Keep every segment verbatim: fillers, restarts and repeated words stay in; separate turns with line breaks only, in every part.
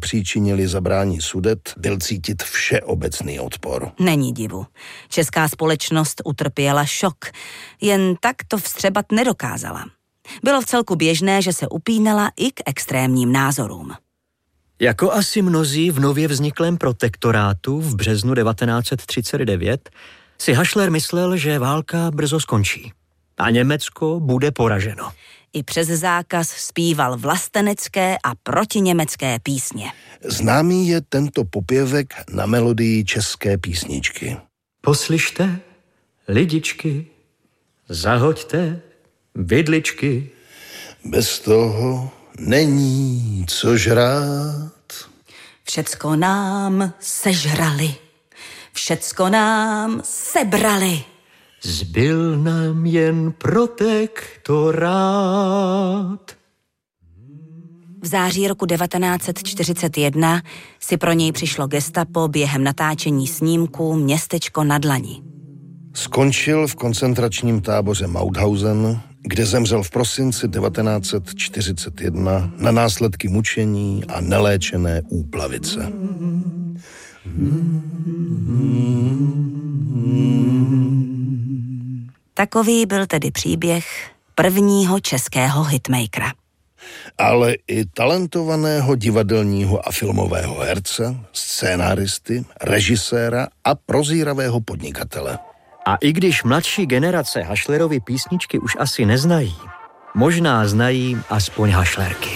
zapříčinili zabrání Sudet, byl cítit všeobecný odpor.
Není divu. Česká společnost utrpěla šok. Jen tak to vstřebat nedokázala. Bylo vcelku běžné, že se upínala i k extrémním názorům.
Jako asi mnozí v nově vzniklém protektorátu v březnu devatenáct set třicet devět si Hašler myslel, že válka brzo skončí a Německo bude poraženo.
I přes zákaz zpíval vlastenecké a protiněmecké písně.
Známý je tento popěvek na melodii české písničky.
Poslyšte, lidičky, zahoďte vidličky.
Bez toho není co žrát.
Všecko nám sežrali, všecko nám sebrali.
Zbyl nám jen protektorát.
V září roku devatenáct set čtyřicet jedna si pro něj přišlo gestapo během natáčení snímku Městečko na dlani.
Skončil v koncentračním táboře Mauthausen, kde zemřel v prosinci devatenáct set čtyřicet jedna na následky mučení a neléčené úplavice.
Takový byl tedy příběh prvního českého hitmakera.
Ale i talentovaného divadelního a filmového herce, scénáristy, režiséra a prozíravého podnikatele.
A i když mladší generace Hašlerovy písničky už asi neznají, možná znají aspoň hašlerky.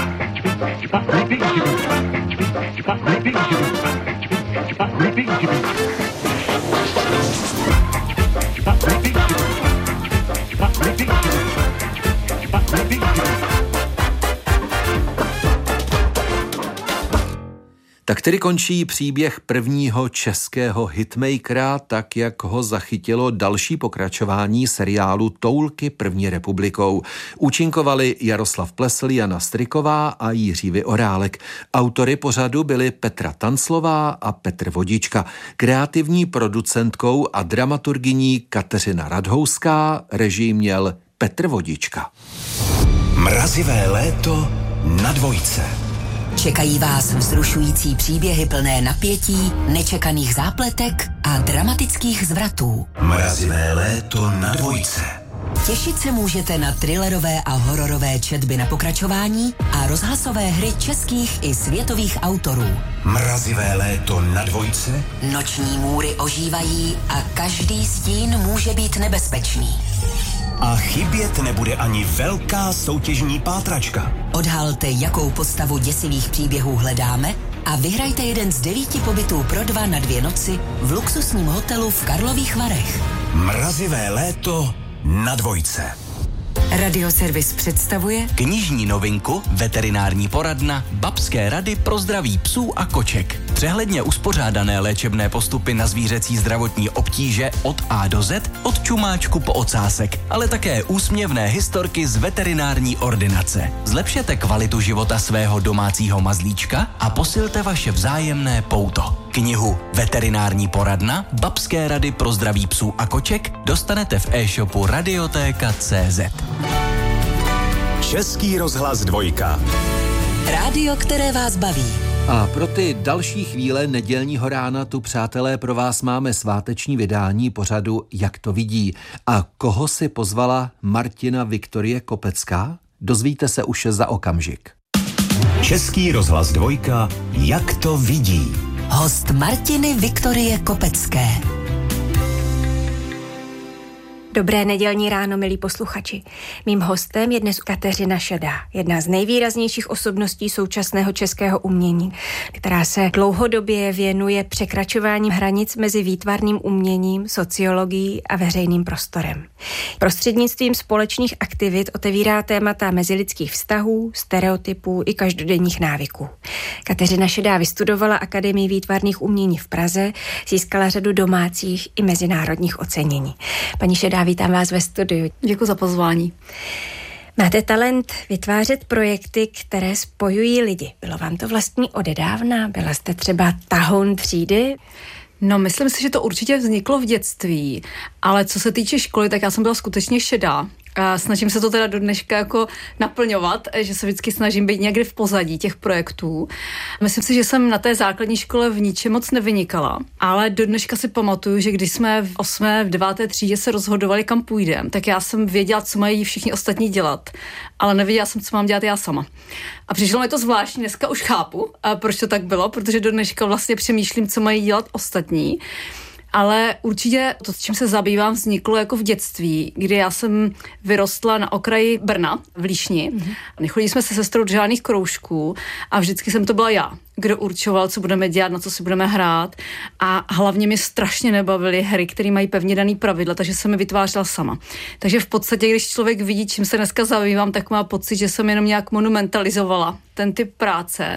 Tak tedy končí příběh prvního českého hitmakera, tak jak ho zachytilo další pokračování seriálu Toulky první republikou. Účinkovali Jaroslav Plesl, Jana Stryková a Jiří Vyorálek. Autory pořadu byly Petra Tanclová a Petr Vodička. Kreativní producentkou a dramaturgyní Kateřina Radhouská, režii měl Petr Vodička.
Mrazivé léto na dvojce.
Čekají vás vzrušující příběhy plné napětí, nečekaných zápletek a dramatických zvratů.
Mrazivé léto na dvojce.
Těšit se můžete na thrillerové a hororové četby na pokračování a rozhlasové hry českých i světových autorů.
Mrazivé léto na dvojce.
Noční můry ožívají a každý stín může být nebezpečný.
A chybět nebude ani velká soutěžní pátračka.
Odhalte, jakou postavu děsivých příběhů hledáme a vyhrajte jeden z devíti pobytů pro dva na dvě noci v luxusním hotelu v Karlových Varech.
Mrazivé léto na dvojce.
Radioservis představuje
knižní novinku Veterinární poradna Babské rady pro zdraví psů a koček. Přehledně uspořádané léčebné postupy na zvířecí zdravotní obtíže od A do Z, od čumáčku po ocásek, ale také úsměvné historky z veterinární ordinace. Zlepšete kvalitu života svého domácího mazlíčka a posilte vaše vzájemné pouto. Knihu Veterinární poradna Babské rady pro zdraví psů a koček dostanete v e-shopu radiotéka tečka cé zet. Český rozhlas dvojka.
rádio, které vás baví.
A pro ty další chvíle nedělního rána tu, přátelé, pro vás máme sváteční vydání pořadu Jak to vidí. A koho si pozvala Martina Viktorie Kopecká? Dozvíte se už za okamžik.
Český rozhlas dvojka. Jak to vidí.
Host Martiny Viktorie Kopecké.
Dobré nedělní ráno, milí posluchači. Mým hostem je dnes Kateřina Šedá, jedna z nejvýraznějších osobností současného českého umění, která se dlouhodobě věnuje překračování hranic mezi výtvarným uměním, sociologií a veřejným prostorem. Prostřednictvím společných aktivit otevírá témata mezilidských vztahů, stereotypů i každodenních návyků. Kateřina Šedá vystudovala Akademii výtvarných umění v Praze, získala řadu domácích i mezinárodních ocenění. Paní Šedá, vítám vás ve studiu.
Děkuji za pozvání.
Máte talent vytvářet projekty, které spojují lidi. Bylo vám to vlastně odedávna? Byla jste třeba tahoun třídy?
No, myslím si, že to určitě vzniklo v dětství, ale co se týče školy, tak já jsem byla skutečně šedá A snažím se to teda do dneška jako naplňovat, že se vždycky snažím být někde v pozadí těch projektů. Myslím si, že jsem na té základní škole v ničem moc nevynikala, ale do dneška si pamatuju, že když jsme v osmé, v deváté třídě se rozhodovali, kam půjdeme, tak já jsem věděla, co mají všichni ostatní dělat, ale nevěděla jsem, co mám dělat já sama. A přišlo mi to zvláštní, dneska už chápu, a proč to tak bylo, protože do dneška vlastně přemýšlím, co mají dělat ostatní. Ale určitě to, s čím se zabývám, vzniklo jako v dětství, kdy já jsem vyrostla na okraji Brna v Líšni. Mm-hmm. Nechodili jsme se sestrou do žádných kroužků a vždycky jsem to byla já, kdo určoval, co budeme dělat, na co si budeme hrát. A hlavně mě strašně nebavily hry, které mají pevně daný pravidla, takže jsem je vytvářela sama. Takže v podstatě, když člověk vidí, čím se dneska zabývám, tak má pocit, že jsem jenom nějak monumentalizovala ten typ práce.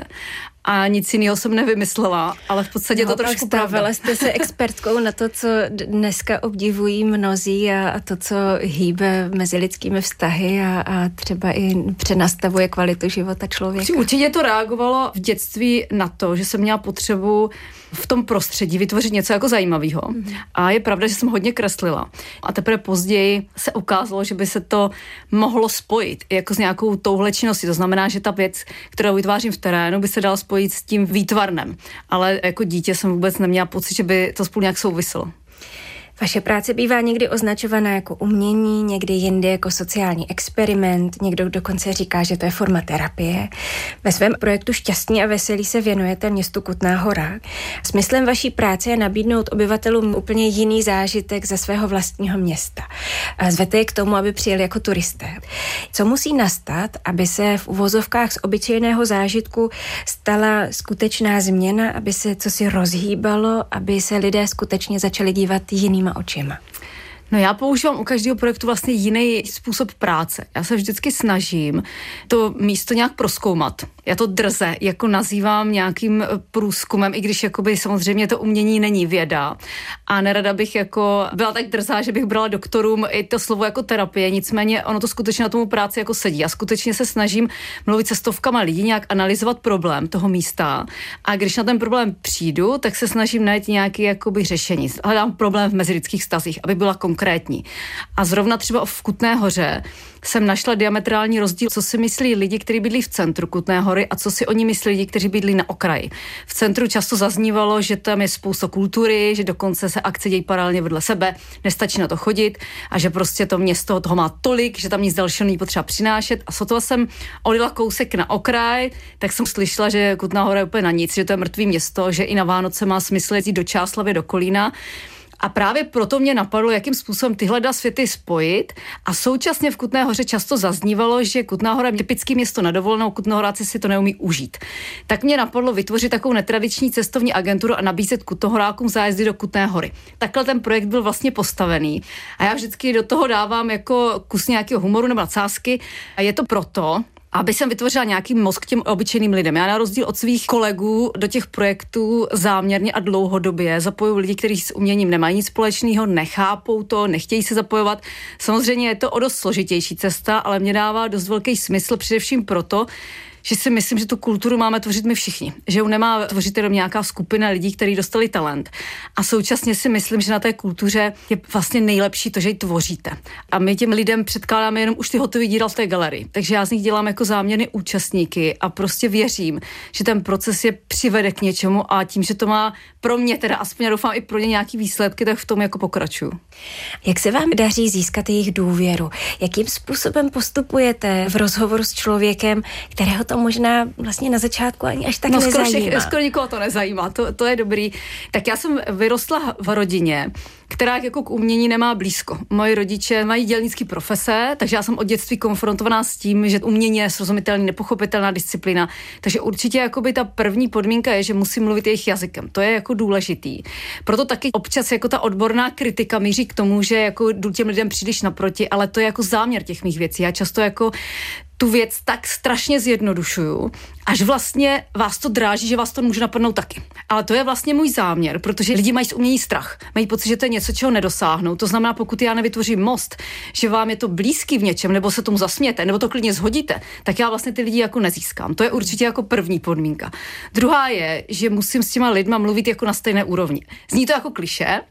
A nic jiného jsem nevymyslela, ale v podstatě no, to trošku pravda.
Stávala jste se expertkou na to, co dneska obdivují mnozí a, a to, co hýbe mezi lidskými vztahy a, a třeba i přenastavuje kvalitu života člověka.
Určitě to reagovalo v dětství na to, že jsem měla potřebu v tom prostředí vytvořit něco jako zajímavého. Mm-hmm. A je pravda, že jsem hodně kreslila. A teprve později se ukázalo, že by se to mohlo spojit jako s nějakou touhle činností. To znamená, že ta věc, kterou vytvářím v terénu, by se dala spojit s tím výtvarnem. Ale jako dítě jsem vůbec neměla pocit, že by to spolu nějak souviselo.
Vaše práce bývá někdy označovaná jako umění, někdy jindy jako sociální experiment, někdo dokonce říká, že to je forma terapie. Ve svém projektu Šťastní a veselí se věnujete městu Kutná Hora. Smyslem vaší práce je nabídnout obyvatelům úplně jiný zážitek ze svého vlastního města. A zvete je k tomu, aby přijeli jako turisté. Co musí nastat, aby se v uvozovkách z obyčejného zážitku stala skutečná změna, aby se cosi rozhýbalo, aby se lidé skutečně začali dívat jiným očima?
No já používám u každého projektu vlastně jiný způsob práce. Já se vždycky snažím to místo nějak prozkoumat. Já to drze jako nazývám nějakým průzkumem, i když jakoby samozřejmě to umění není věda. A nerada bych jako byla tak drzá, že bych brala doktorům i to slovo jako terapie, nicméně ono to skutečně na tomu práci jako sedí. Já skutečně se snažím mluvit se stovkama lidí, nějak analyzovat problém toho místa. A když na ten problém přijdu, tak se snažím najít nějaké jakoby řešení. Hledám problém v mezilidských vztazích, aby byla konkrétní. A zrovna třeba v Kutné Hoře jsem našla diametrální rozdíl, co si myslí lidi, kteří bydlí v centru Kutné Hory a co si oni myslí lidi, kteří bydlí na okraji. V centru často zaznívalo, že tam je spousta kultury, že dokonce se akce dějí paralelně vedle sebe, nestačí na to chodit a že prostě to město toho má tolik, že tam nic dalšího není potřeba přinášet. A sotva jsem odjela kousek na okraj, tak jsem slyšela, že Kutná Hora je úplně na nic, že to je mrtvý město, že i na Vánoce má smysl jezdit do Čáslavy, do Kolína. A právě proto mě napadlo, jakým způsobem tyhle dva světy spojit a současně v Kutné Hoře často zaznívalo, že Kutná Hora je typické město na dovolenou, Kutnohoráci si to neumí užít. Tak mě napadlo vytvořit takovou netradiční cestovní agenturu a nabízet Kutnohorákům zájezdy do Kutné Hory. Takhle ten projekt byl vlastně postavený a já vždycky do toho dávám jako kus nějakého humoru nebo nadsázky a je to proto, aby jsem vytvořila nějaký mozk těm obyčejným lidem. Já na rozdíl od svých kolegů do těch projektů záměrně a dlouhodobě zapojuju lidi, kteří s uměním nemají nic společného, nechápou to, nechtějí se zapojovat. Samozřejmě je to o dost složitější cesta, ale mě dává dost velký smysl především proto, že si myslím, že tu kulturu máme tvořit my všichni. Že ji nemá tvořit jenom nějaká skupina lidí, kteří dostali talent. A současně si myslím, že na té kultuře je vlastně nejlepší to, že ji tvoříte. A my těm lidem předkládáme jenom už ty hotový díla v té galerii. Takže já z nich dělám jako záměrné účastníky a prostě věřím, že ten proces je přivede k něčemu a tím, že to má pro mě teda, aspoň já doufám i pro ně nějaký výsledky, tak v tom jako pokračuju.
Jak se vám daří získat jejich důvěru? Jakým způsobem postupujete v rozhovoru s člověkem, kterého to možná vlastně na začátku ani až tak
no,
nezajímá?
Skoro, všech, skoro nikoho to nezajímá, to, to je dobrý. Tak já jsem vyrostla v rodině, která jako k umění nemá blízko. Moji rodiče mají dělnický profese, takže já jsem od dětství konfrontovaná s tím, že umění je srozumitelný, nepochopitelná disciplína. Takže určitě jakoby ta první podmínka je, že musím mluvit jejich jazykem. To je jako důležitý. Proto taky občas jako ta odborná kritika míří k tomu, že jako jdu těm lidem příliš naproti, ale to je jako záměr těch mých věcí. Já často jako tu věc tak strašně zjednodušuju, až vlastně vás to dráží, že vás to může napadnout taky. Ale to je vlastně můj záměr, protože lidi mají z umění strach. Mají pocit, že to je něco, čeho nedosáhnou. To znamená, pokud já nevytvořím most, že vám je to blízký v něčem, nebo se tomu zasmějete, nebo to klidně zhodíte, tak já vlastně ty lidi jako nezískám. To je určitě jako první podmínka. Druhá je, že musím s těma lidma mluvit jako na stejné úrovni. Zní to jako klišé,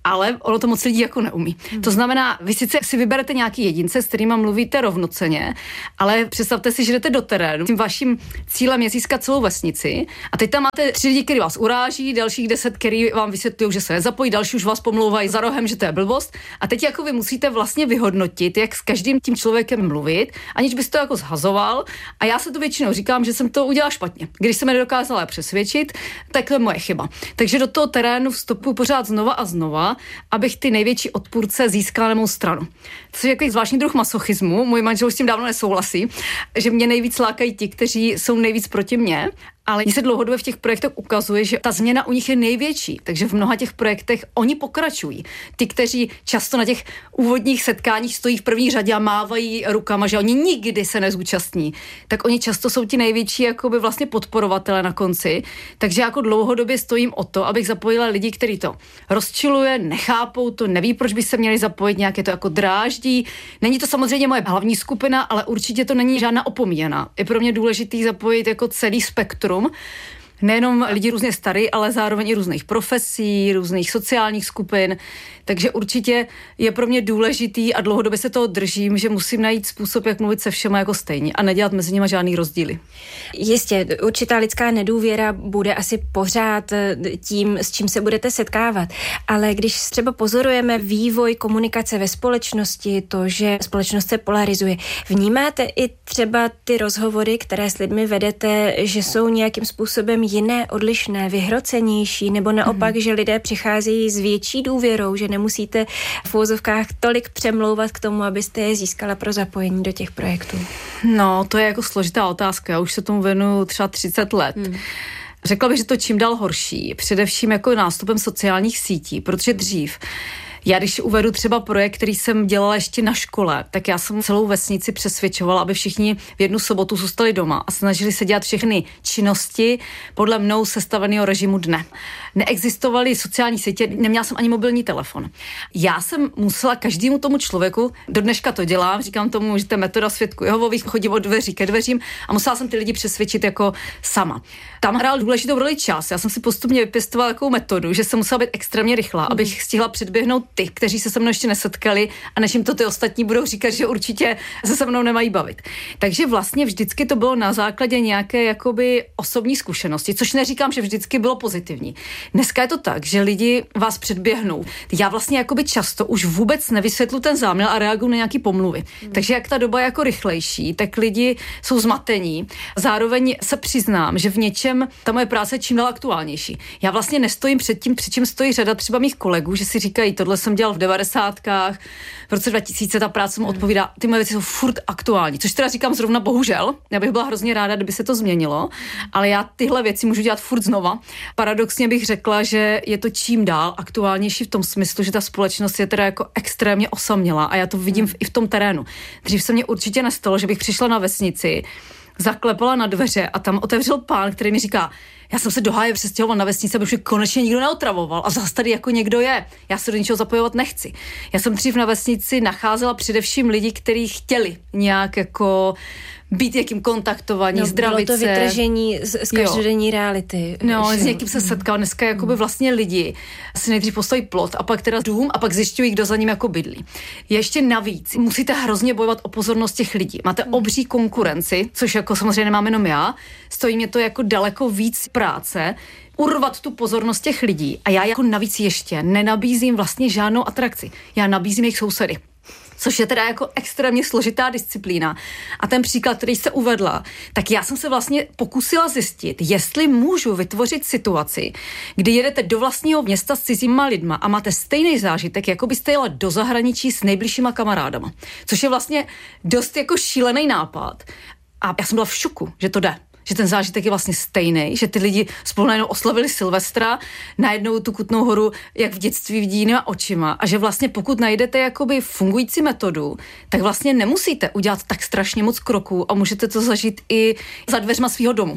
ale ono to moc lidí jako neumí. Hmm. To znamená, vy sice si vyberete nějaký jedince, s kterýma mluvíte rovnocenně, ale představte si, že jdete do terénu. Tím vaším cílem je získat celou vesnici a teď tam máte tři lidi, kteří vás uráží, dalších deset, který vám vysvětlují, že se nezapojí, další už vás pomlouvají za rohem, že to je blbost. A teď jako vy musíte vlastně vyhodnotit, jak s každým tím člověkem mluvit, aniž byste to jako zhazoval. A já se to většinou říkám, že jsem to udělala špatně. Když jsem je nedokázala přesvědčit, tak to je moje chyba. Takže do toho terénu vstupuji pořád znova a znova, abych ty největší odpůrce získala na mou stranu. Což je jako zvláštní druh masochismu, můj manžel s tím dávno nesouhlasí, že mě nejvíc lákají ti, kteří jsou nejvíc proti mně. Ale mně se dlouhodobě v těch projektech ukazuje, že ta změna u nich je největší, takže v mnoha těch projektech oni pokračují. Ty, kteří často na těch úvodních setkáních stojí v první řadě a mávají rukama, že oni nikdy se nezúčastní, tak oni často jsou ti největší jakoby vlastně podporovatele na konci. Takže jako dlouhodobě stojím o to, abych zapojila lidi, kteří to rozčiluje, nechápou to, neví, proč by se měli zapojit, nějaké to jako dráždí. Není to samozřejmě moje hlavní skupina, ale určitě to není žádná opomíjená. Je pro mě důležitý zapojit jako celý spektrum. Nejenom lidi různě starý, ale zároveň i různých profesí, různých sociálních skupin. Takže určitě je pro mě důležitý a dlouhodobě se toho držím, že musím najít způsob, jak mluvit se všema jako stejně a nedělat mezi nimi žádný rozdíly.
Jistě, určitá lidská nedůvěra bude asi pořád tím, s čím se budete setkávat. Ale když třeba pozorujeme vývoj komunikace ve společnosti, to, že společnost se polarizuje, vnímáte i třeba ty rozhovory, které s lidmi vedete, že jsou nějakým způsobem jiné, odlišné, vyhrocenější, nebo naopak, mm-hmm. že lidé přicházejí s větší důvěrou, že nemusíte v úvozovkách tolik přemlouvat k tomu, abyste je získala pro zapojení do těch projektů?
No, to je jako složitá otázka. Já už se tomu věnuju třeba třicet let. Hmm. Řekla bych, že to čím dál horší, především jako nástupem sociálních sítí, protože dřív já když uvedu třeba projekt, který jsem dělala ještě na škole, tak já jsem celou vesnici přesvědčovala, aby všichni v jednu sobotu zůstali doma a snažili se dělat všechny činnosti podle mnou sestaveného režimu dne. Neexistovaly sociální sítě, neměla jsem ani mobilní telefon. Já jsem musela každému tomu člověku, do dneška to dělám, říkám tomu, že to je metoda svědků Jehovových, chodím od dveří ke dveřím a musela jsem ty lidi přesvědčit jako sama. Tam hrál důležitou roli čas. Já jsem si postupně vypěstovala takovou metodu, že jsem musela být extrémně rychlá, abych stihla předběhnout ty, kteří se se mnou ještě nesetkali a než jim to ty ostatní budou říkat, že určitě se se mnou nemají bavit. Takže vlastně vždycky to bylo na základě nějaké jakoby osobní zkušenosti, což neříkám, že vždycky bylo pozitivní. Dneska je to tak, že lidi vás předběhnou. Já vlastně jakoby často už vůbec nevysvětlu ten záměr a reaguju na nějaký pomluvy. Hmm. Takže jak ta doba je jako rychlejší, tak lidi jsou zmatení. Zároveň se přiznám, že v něčem ta moje práce je čím dál aktuálnější. Já vlastně nestojím před tím, před čím stojí řada třeba mých kolegů, že si říkají, tohle jsem dělal v devadesátkách, v roce dva tisíce ta práce mu odpovídá, ty moje věci jsou furt aktuální, což teda říkám zrovna bohužel, já bych byla hrozně ráda, kdyby se to změnilo, ale já tyhle věci můžu dělat furt znova. Paradoxně bych řekla, že je to čím dál aktuálnější v tom smyslu, že ta společnost je teda jako extrémně osamělá a já to vidím v, i v tom terénu. Dřív se mně určitě nestalo, že bych přišla na vesnici, zaklepala na dveře a tam otevřel pán, který mi říká, já jsem se do háje přestěhoval na vesnici, aby už konečně nikdo neotravoval a zase tady jako někdo je. Já se do ničeho zapojovat nechci. Já jsem dřív na vesnici nacházela především lidi, kteří chtěli nějak jako být někým kontaktovaní, no, zdravit se.
Bylo to vytržení z, z každodenní reality.
No, s někým se setkal. Dneska jakoby vlastně lidi si nejdřív postaví plot a pak teda dům a pak zjišťují, kdo za ním jako bydlí. Ještě navíc musíte hrozně bojovat o pozornost těch lidí. Máte obří konkurenci, což jako samozřejmě nemám jenom já. Stojí mě to jako daleko víc práce, urvat tu pozornost těch lidí a já jako navíc ještě nenabízím vlastně žádnou atrakci. Já nabízím jejich sousedy. Což je teda jako extrémně složitá disciplína. A ten příklad, který jste uvedla, tak já jsem se vlastně pokusila zjistit, jestli můžu vytvořit situaci, kdy jedete do vlastního města s cizíma lidma a máte stejný zážitek, jako byste jela do zahraničí s nejbližšíma kamarádama. Což je vlastně dost jako šílený nápad. A já jsem byla v šoku, že to jde. Že ten zážitek je vlastně stejný, že ty lidi spolu najednou oslavili Silvestra, najednou tu Kutnou Horu, jak v dětství vidí jinýma očima a že vlastně pokud najdete jakoby fungující metodu, tak vlastně nemusíte udělat tak strašně moc kroků a můžete to zažít i za dveřma svýho domu.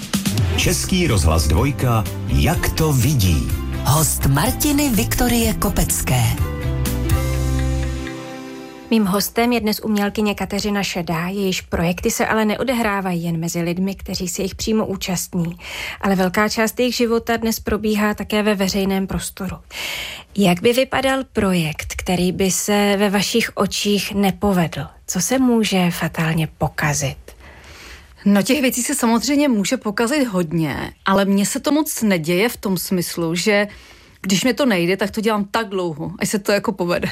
Český rozhlas dvojka, jak to vidí.
Host Martiny Viktorie Kopecké.
Mým hostem je dnes umělkyně Kateřina Šedá, jejíž projekty se ale neodehrávají jen mezi lidmi, kteří se jich přímo účastní, ale velká část jejich života dnes probíhá také ve veřejném prostoru. Jak by vypadal projekt, který by se ve vašich očích nepovedl? Co se může fatálně pokazit?
No těch věcí se samozřejmě může pokazit hodně, ale mně se to moc neděje v tom smyslu, že když mi to nejde, tak to dělám tak dlouho, až se to jako povede.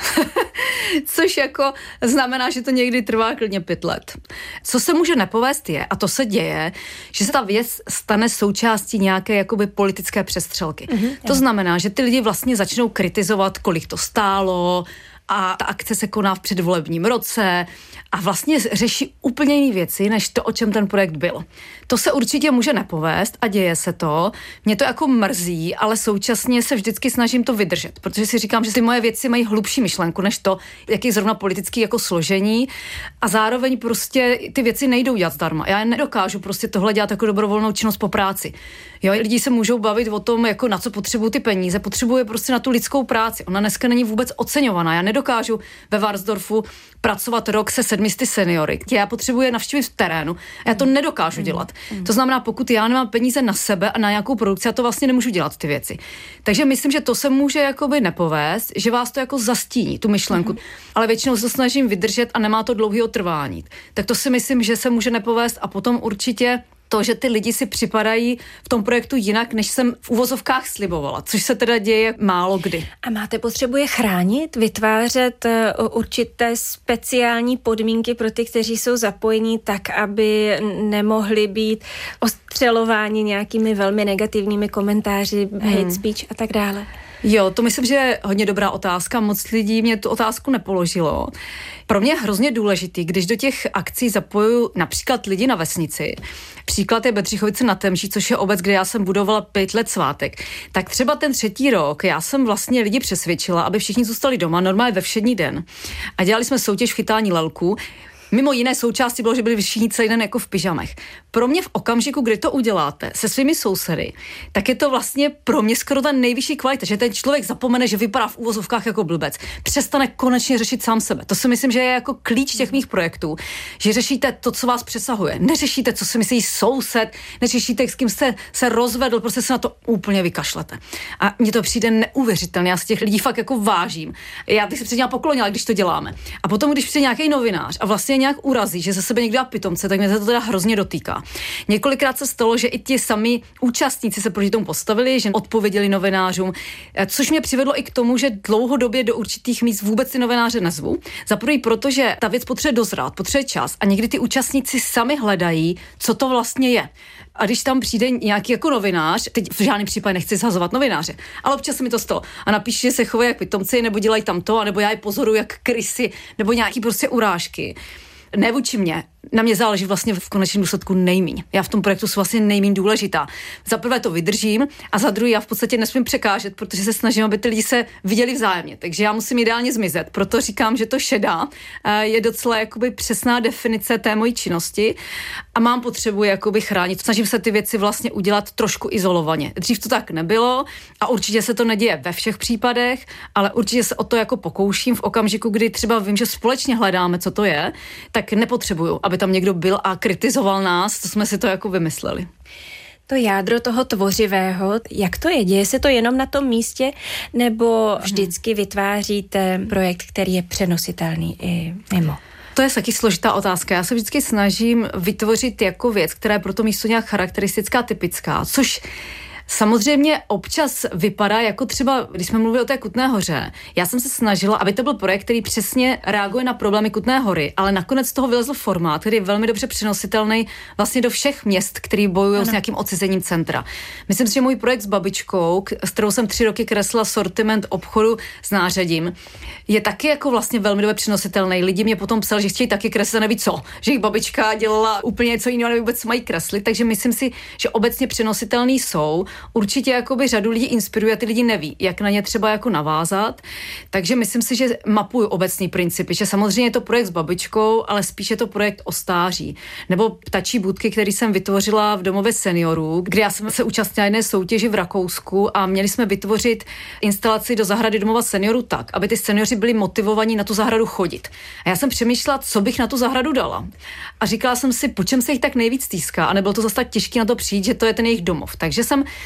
Což jako znamená, že to někdy trvá klidně pět let. Co se může nepovést je, a to se děje, že se ta věc stane součástí nějaké jakoby politické přestřelky. Mm-hmm, to znamená, že ty lidi vlastně začnou kritizovat, kolik to stálo, a ta akce se koná v předvolebním roce a vlastně řeší úplně jiné věci, než to, o čem ten projekt byl. To se určitě může nepovést a děje se to. Mě to jako mrzí, ale současně se vždycky snažím to vydržet, protože si říkám, že ty moje věci mají hlubší myšlenku, než to, jaký zrovna politický jako složení, a zároveň prostě ty věci nejdou dělat zdarma. Já nedokážu prostě tohle dělat jako dobrovolnou činnost po práci. Jo, lidi se můžou bavit o tom, jako na co potřebují ty peníze, potřebuje prostě na tu lidskou práci. Ona dneska není vůbec oceňovaná. Já nedokážu ve Varnsdorfu pracovat rok se sedmisty seniory. Já potřebuji navštívit v terénu. Já to nedokážu dělat. To znamená, pokud já nemám peníze na sebe a na nějakou produkci, já to vlastně nemůžu dělat ty věci. Takže myslím, že to se může jakoby nepovést, že vás to jako zastíní, tu myšlenku. Ale většinou se snažím vydržet a nemá to dlouhého trvání. Tak to si myslím, že se může nepovést, a potom určitě to, že ty lidi si připadají v tom projektu jinak, než jsem v uvozovkách slibovala, což se teda děje málo kdy.
A máte potřebu je chránit, vytvářet určité speciální podmínky pro ty, kteří jsou zapojení, tak, aby nemohli být ostřelováni nějakými velmi negativními komentáři, hmm. hate speech a tak dále?
Jo, to myslím, že je hodně dobrá otázka. Moc lidí mě tu otázku nepoložilo. Pro mě je hrozně důležitý, když do těch akcí zapojuju například lidi na vesnici. Příklad je Bedřichovice na Temži, což je obec, kde já jsem budovala pět let svátek. Tak třeba ten třetí rok já jsem vlastně lidi přesvědčila, aby všichni zůstali doma, normálně ve všední den. A dělali jsme soutěž v chytání lelků. Mimo jiné součásti bylo, že byli všichni celý den jako v pyžamech. Pro mě v okamžiku, kdy to uděláte se svými sousedy, tak je to vlastně pro mě skoro ta nejvyšší kvalita, že ten člověk zapomene, že vypadá v uvozovkách jako blbec. Přestane konečně řešit sám sebe. To si myslím, že je jako klíč těch mých projektů, že řešíte to, co vás přesahuje. Neřešíte, co si myslí soused, neřešíte, s kým jste se rozvedl, prostě se na to úplně vykašlete. A mně to přijde neuvěřitelné. Já si těch lidí fakt jako vážím. Já bych se před něma poklonila, když to děláme. A potom, když přijde nějaký novinář a vlastně nějak urazí, že ze sebe někdo dá pitomce, tak mě to teda hrozně dotýká. Několikrát se stalo, že i ti sami účastníci se proti tomu postavili, že odpověděli novinářům, což mě přivedlo i k tomu, že dlouhodobě do určitých míst vůbec ty novináře nezvu. Za první, protože ta věc potřebuje dozrát, potřebuje čas a někdy ty účastníci sami hledají, co to vlastně je. A když tam přijde nějaký jako novinář, teď v žádném případě nechci zhazovat novináře, ale občas se mi to stalo. A napíše, že se chovají jak pitomci, nebo dělají tam to, nebo já je pozoruju jak krysy, nebo nějaký prostě urážky. Ne vůči mě. Na mě záleží vlastně v konečném důsledku nejmíň. Já v tom projektu jsem vlastně nejmíň důležitá. Za prvé to vydržím a za druhé já v podstatě nesmím překážet, protože se snažím, aby ty lidi se viděli vzájemně. Takže já musím ideálně zmizet. Proto říkám, že to šedá je docela jakoby přesná definice té mojí činnosti a mám potřebu jakoby chránit. Snažím se ty věci vlastně udělat trošku izolovaně. Dřív to tak nebylo a určitě se to neděje ve všech případech, ale určitě se o to jako pokouším v okamžiku, kdy třeba vím, že společně hledáme, co to je, tak nepotřebuju, aby tam někdo byl a kritizoval nás, to jsme si to jako vymysleli.
To jádro toho tvořivého, jak to je? Děje se to jenom na tom místě, nebo vždycky vytváříte projekt, který je přenositelný i mimo?
To je taky složitá otázka. Já se vždycky snažím vytvořit jako věc, která je pro to místo nějak charakteristická, typická, což samozřejmě občas vypadá jako třeba, když jsme mluvili o té Kutné Hoře, já jsem se snažila, aby to byl projekt, který přesně reaguje na problémy Kutné Hory, ale nakonec z toho vylezl formát, který je velmi dobře přenositelný vlastně do všech měst, který bojují s nějakým odcizením centra. Myslím si, že můj projekt s babičkou, s kterou jsem tři roky kresla sortiment obchodu s nářadím, je taky jako vlastně velmi dobře přenositelný. Lidi mě potom psali, že chtějí taky kreslit, neví co, že jejich babička dělala úplně něco jiného, neví vůbec, co mají kreslit, takže myslím si, že obecně přenositelný jsou. Určitě jakoby řadu lidí inspiruje a ty lidi neví, jak na ně třeba jako navázat. Takže myslím si, že mapuju obecný principy, že samozřejmě je to projekt s babičkou, ale spíš je to projekt o stáří. Nebo ptačí budky, který jsem vytvořila v domově seniorů, kde já jsem se účastnila jedné soutěži v Rakousku a měli jsme vytvořit instalaci do zahrady domova seniorů tak, aby ty seniori byli motivovaní na tu zahradu chodit. A já jsem přemýšlela, co bych na tu zahradu dala. A říkala jsem si, po čem se jich tak nejvíc stýská, a nebylo to zase tak těžké na to přijít, že to je ten jejich domov. Takže jsem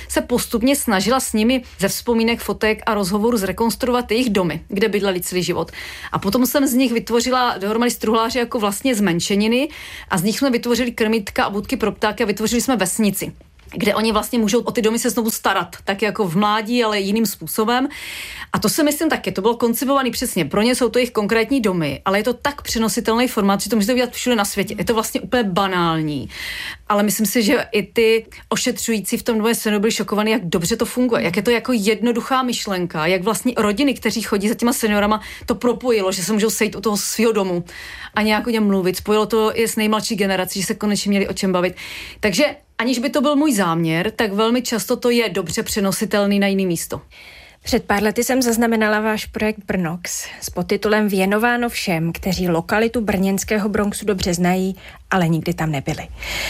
se postupně snažila s nimi ze vzpomínek, fotek a rozhovorů zrekonstruovat jejich domy, kde bydleli celý život. A potom jsem z nich vytvořila dohromady struhláře jako vlastně zmenšeniny a z nich jsme vytvořili krmítka a budky pro ptáky a vytvořili jsme vesnici, kde oni vlastně můžou o ty domy se znovu starat, tak jako v mládí, ale jiným způsobem. A to si myslím taky, to bylo koncipované přesně. Pro ně jsou to jejich konkrétní domy, ale je to tak přenositelný formát, že to můžete udělat všude na světě. Je to vlastně úplně banální. Ale myslím si, že i ty ošetřující v tom novém scénu byli šokovaní, jak dobře to funguje, jak je to jako jednoduchá myšlenka, jak vlastně rodiny, kteří chodí za těma seniorama, to propojilo, že se můžou sejít u toho svého domu a nějak o něm mluvit. Spojilo to i s nejmladší generací, že se konečně měli o čem bavit. Takže aniž by to byl můj záměr, tak velmi často to je dobře přenositelný na jiné místo.
Před pár lety jsem zaznamenala váš projekt Brnox s podtitulem Věnováno všem, kteří lokalitu brněnského Bronxu dobře znají, ale nikdy tam nebyli.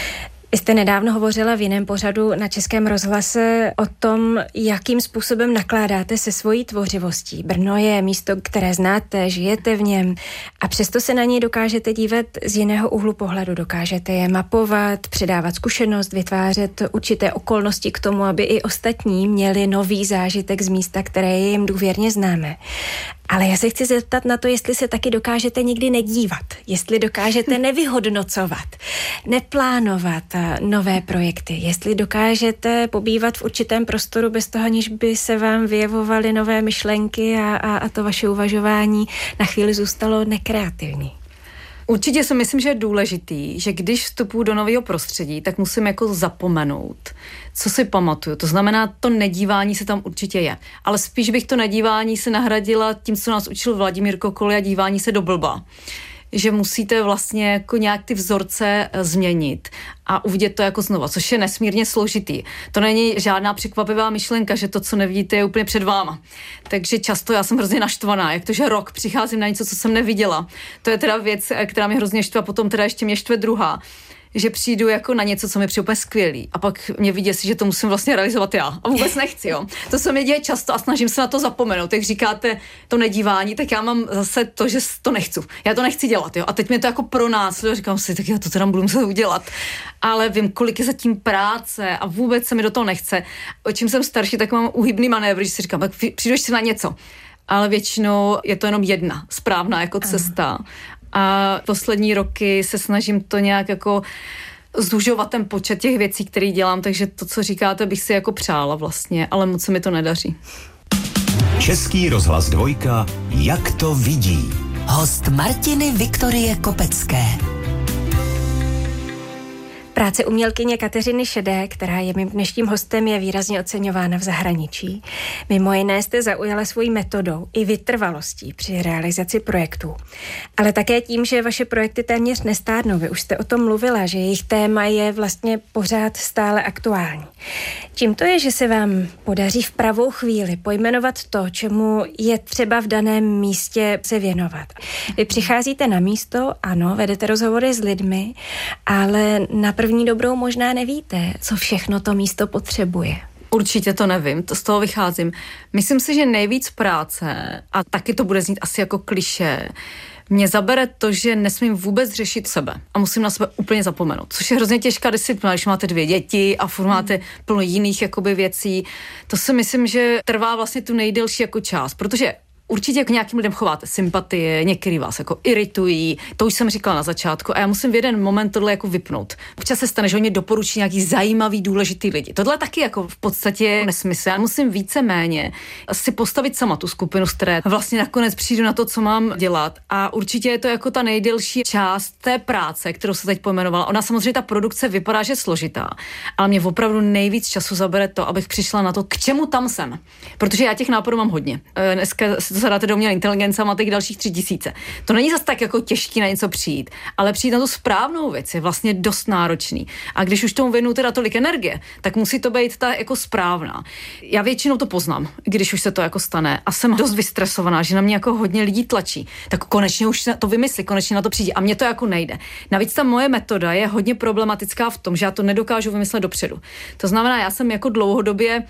Vy jste nedávno hovořila v jiném pořadu na Českém rozhlase o tom, jakým způsobem nakládáte se svojí tvořivostí. Brno je místo, které znáte, žijete v něm a přesto se na něj dokážete dívat z jiného úhlu pohledu. Dokážete je mapovat, předávat zkušenost, vytvářet určité okolnosti k tomu, aby i ostatní měli nový zážitek z místa, které je jim důvěrně známé. Ale já se chci zeptat na to, jestli se taky dokážete nikdy nedívat, jestli dokážete nevyhodnocovat, neplánovat nové projekty, jestli dokážete pobývat v určitém prostoru bez toho, aniž by se vám vyjevovaly nové myšlenky a, a, a to vaše uvažování na chvíli zůstalo nekreativní.
Určitě si myslím, že je důležitý, že když vstupuji do nového prostředí, tak musím jako zapomenout, co si pamatuju. To znamená, to nedívání se tam určitě je. Ale spíš bych to nedívání se nahradila tím, co nás učil Vladimír Kokol, a dívání se do blba. Že musíte vlastně jako nějak ty vzorce změnit a uvidět to jako znova, což je nesmírně složitý. To není žádná překvapivá myšlenka, že to, co nevidíte, je úplně před váma. Takže často já jsem hrozně naštvaná, jak to, že rok přicházím na něco, co jsem neviděla. To je teda věc, která mě hrozně štve, a potom teda ještě mě štve druhá, že přijdu jako na něco, co mi přijde úplně skvělý a pak mě vidí si, že to musím vlastně realizovat já a vůbec nechci, jo. To se mi děje často a snažím se na to zapomenout. Jak říkáte to nedívání, tak já mám zase to, že to nechci. Já to nechci dělat, jo. A teď mě to jako pronásleduje, říkám si, tak já to teda budu muset udělat. Ale vím, kolik je zatím práce a vůbec se mi do toho nechce. O čím jsem starší, tak mám uhybný manévr, že si říkám, tak přijdu ještě na něco. Ale většinou je to jenom jedna správná jako cesta. A poslední roky se snažím to nějak jako zužovat ten počet těch věcí, které dělám, takže to, co říkáte, bych si jako přála vlastně, ale moc se mi to nedaří.
Český rozhlas dvojka, jak to vidí.
Host Martiny Viktorie Kopecké.
Práce umělkyně Kateřiny Šedé, která je mým dnešním hostem, je výrazně oceňována v zahraničí. Mimo jiné jste zaujala svojí metodou i vytrvalostí při realizaci projektů. Ale také tím, že vaše projekty téměř nestárnou. Vy už jste o tom mluvila, že jejich téma je vlastně pořád stále aktuální. Čím to je, že se vám podaří v pravou chvíli pojmenovat to, čemu je třeba v daném místě se věnovat? Vy přicházíte na místo, ano, vedete rozhovory s lidmi, ale na první dobrou možná nevíte, co všechno to místo potřebuje.
Určitě to nevím, to z toho vycházím. Myslím si, že nejvíc práce, a taky to bude znít asi jako klišé, mě zabere to, že nesmím vůbec řešit sebe a musím na sebe úplně zapomenout, což je hrozně těžká disciplína, když máte dvě děti a furt máte plno jiných jakoby věcí. To si myslím, že trvá vlastně tu nejdelší jako čas, protože určitě k nějakým lidem chováte sympatie, některý vás jako iritují, to už jsem říkala na začátku a já musím v jeden moment tohle jako vypnout. Občas se stane, že oni mě doporučí nějaký zajímavý, důležitý lidi. Tohle taky jako v podstatě nesmysl. Já musím víceméně si postavit sama tu skupinu, z které vlastně nakonec přijdu na to, co mám dělat. A určitě je to jako ta nejdelší část té práce, kterou se teď pojmenovala. Ona samozřejmě ta produkce vypadá, že je složitá, ale mě opravdu nejvíc času zabere to, abych přišla na to, k čemu tam jsem. Protože já těch nápadů mám hodně. Dneska to zadáte do umělé inteligence a máte jich dalších tři tisíce. To není zase tak jako těžký na něco přijít, ale přijít na tu správnou věc je vlastně dost náročný. A když už tomu věnu teda tolik energie, tak musí to být ta jako správná. Já většinou to poznám, když už se to jako stane a jsem dost vystresovaná, že na mě jako hodně lidí tlačí. Tak konečně už to vymyslí, konečně na to přijde. A mně to jako nejde. Navíc ta moje metoda je hodně problematická v tom, že já to nedokážu vymyslet dopředu. To znamená, já jsem jako dlouhodobě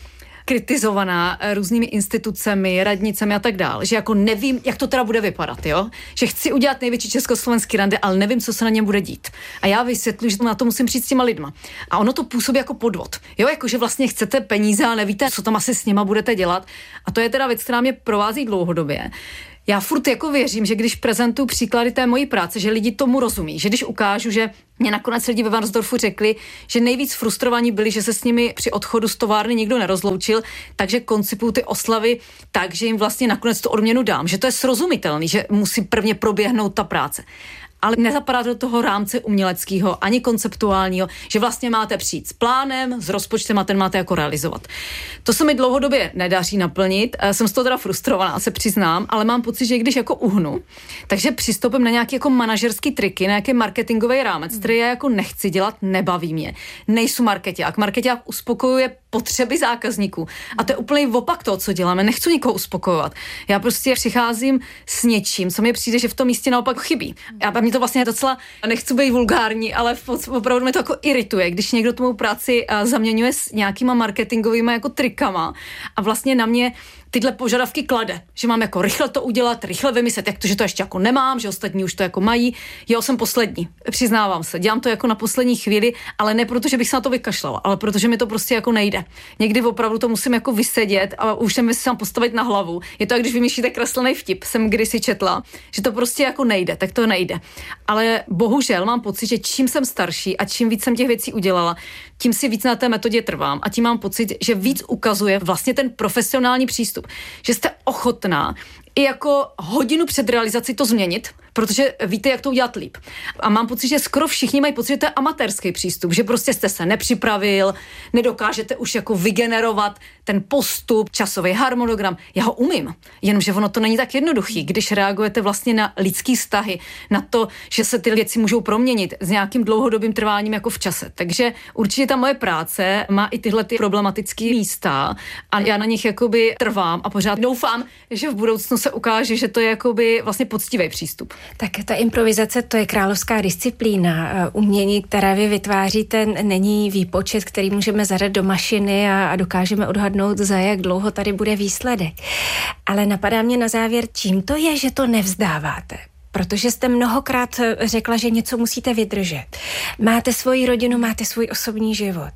kritizovaná různými institucemi, radnicemi a tak dál, že jako nevím, jak to teda bude vypadat, jo? Že chci udělat největší československý rande, ale nevím, co se na něm bude dít. A já vysvětluji, že na to musím přijít s těma lidma. A ono to působí jako podvod. Jo, jakože vlastně chcete peníze, ale nevíte, co tam asi s nima budete dělat. A to je teda věc, která mě provází dlouhodobě. Já furt jako věřím, že když prezentuju příklady té mojí práce, že lidi tomu rozumí, že když ukážu, že mě nakonec lidi ve Varnsdorfu řekli, že nejvíc frustrovaní byli, že se s nimi při odchodu z továrny nikdo nerozloučil, takže koncipuju ty oslavy tak, že jim vlastně nakonec tu odměnu dám, že to je srozumitelný, že musí prvně proběhnout ta práce. Ale nezapadá do toho rámce uměleckého ani konceptuálního, že vlastně máte přijít s plánem, s rozpočtem a ten máte jako realizovat. To se mi dlouhodobě nedaří naplnit, jsem z toho teda frustrovaná, se přiznám, ale mám pocit, že když jako uhnu, takže přistoupím na nějaké jako manažerský triky, na nějaký marketingový rámec, který já jako nechci dělat, nebaví mě. Nejsou markeťák. Markeťák uspokojuje potřeby zákazníků. A to je úplně opak toho, co děláme. Nechci nikoho uspokojovat. Já prostě přicházím s něčím, co mi přijde, že v tom místě naopak chybí. A mě to vlastně docela, nechci být vulgární, ale opravdu mě to jako irituje, když někdo tomu práci zaměňuje s nějakýma marketingovými jako trikama a vlastně na mě tyhle požadavky klade, že mám jako rychle to udělat, rychle vymyslet, jak to, že to ještě jako nemám, že ostatní už to jako mají. Já jsem poslední, přiznávám se, dělám to jako na poslední chvíli, ale ne proto, že bych se na to vykašlala, ale protože mi to prostě jako nejde. Někdy opravdu to musím jako vysedět a už jsem si sám postavit na hlavu. Je to, jak když vymýšlíte kreslený vtip, jsem kdysi četla, že to prostě jako nejde, tak to nejde. Ale bohužel mám pocit, že čím jsem starší a čím víc jsem těch věcí udělala, tím si víc na té metodě trvám a tím mám pocit, že víc ukazuje vlastně ten profesionální přístup. Že jste ochotná i jako hodinu před realizací to změnit, protože víte, jak to udělat líp. A mám pocit, že skoro všichni mají pocit, že to je amatérský přístup, že prostě jste se nepřipravil, nedokážete už jako vygenerovat ten postup, časový harmonogram. Já ho umím, jenomže ono to není tak jednoduchý, když reagujete vlastně na lidský vztahy, na to, že se ty věci můžou proměnit s nějakým dlouhodobým trváním jako v čase. Takže určitě ta moje práce má i tyhle ty problematické místa a já na nich jakoby trvám a pořád doufám, že v budoucnu se ukáže, že to je jakoby vlastně poctivý přístup.
Tak ta improvizace, to je královská disciplína. Umění, které vy vytváříte, není výpočet, který můžeme zadat do mašiny a, a dokážeme odhadnout, za jak dlouho tady bude výsledek. Ale napadá mě na závěr, čím to je, že to nevzdáváte? Protože jste mnohokrát řekla, že něco musíte vydržet. Máte svoji rodinu, máte svůj osobní život.